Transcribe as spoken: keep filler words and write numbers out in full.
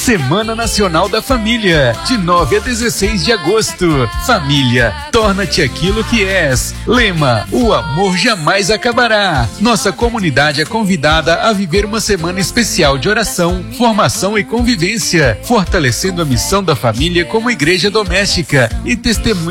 Semana Nacional da Família, de nove a dezesseis de agosto. Família, torna-te aquilo que és. Lema, o amor jamais acabará. Nossa comunidade é convidada a viver uma semana especial de oração, formação e convivência, fortalecendo a missão da família como igreja doméstica e testemunho